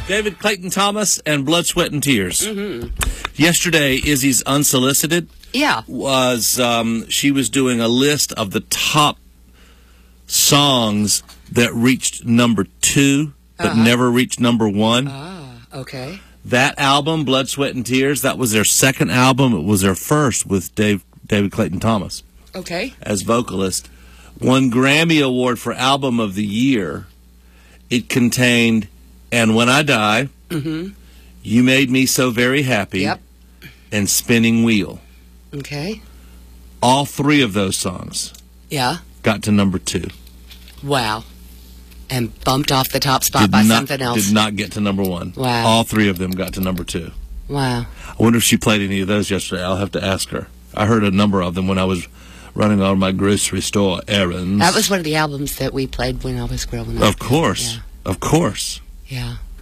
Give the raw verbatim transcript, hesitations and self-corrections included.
David Clayton Thomas and Blood, Sweat, and Tears. Mm-hmm. Yesterday, Izzy's Unsolicited yeah. was, um, she was doing a list of the top songs that reached number two, but uh-huh. never reached number one. Ah, okay. That album, Blood, Sweat, and Tears, that was their second album. It was their first with Dave, David Clayton Thomas. Okay. As vocalist. Won Grammy Award for Album of the Year. It contained And When I Die, mm-hmm. You Made Me So Very Happy, yep. and Spinning Wheel. Okay. All three of those songs yeah. got to number two. Wow. And bumped off the top spot did by not, something else. Did not get to number one. Wow. All three of them got to number two. Wow. I wonder if she played any of those yesterday. I'll have to ask her. I heard a number of them when I was running all my grocery store errands. That was one of the albums that we played when I was growing up. Of course. Yeah. Of course. Yeah.